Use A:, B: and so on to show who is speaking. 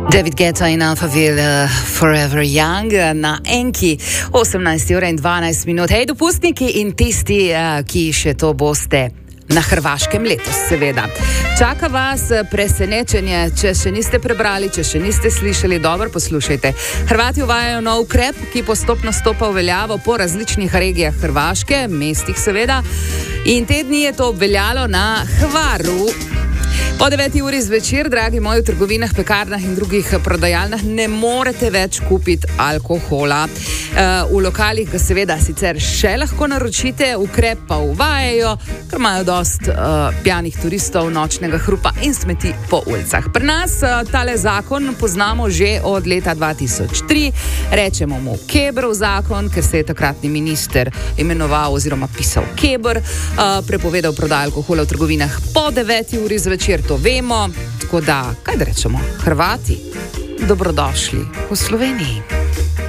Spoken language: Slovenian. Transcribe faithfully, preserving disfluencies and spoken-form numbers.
A: David Guetta in Alphaville, uh, Forever Young na Enki, osemnajst ur in dvanajst minut. Hej, dopustniki in tisti, uh, ki še to boste na Hrvaškem letos, seveda. Čaka vas presenečenje, če še niste prebrali, če še niste slišali, dobro poslušajte. Hrvati uvajajo nov ukrep, ki postopno stopa v veljavo po različnih regijah Hrvaške, mestih seveda, in te dni je to obveljalo na Hvaru. Po deveti uri zvečer, dragi moji, v trgovinah, pekarnah in drugih prodajalnah ne morete več kupiti alkohola. V lokalih ga seveda sicer še lahko naročite, ukrep pa uvajajo, ker imajo dost uh, pijanih turistov, nočnega hrupa in smeti po ulicah. Pri nas uh, tale zakon poznamo že od leta dva tisoč tri, rečemo mu Kebrov zakon, ker se je takratni minister imenoval oziroma pisal Kebr, uh, prepovedal prodajo alkohola v trgovinah po deveti uri zvečer. To vemo, tako da, kaj da rečemo, Hrvati, dobrodošli v Sloveniji.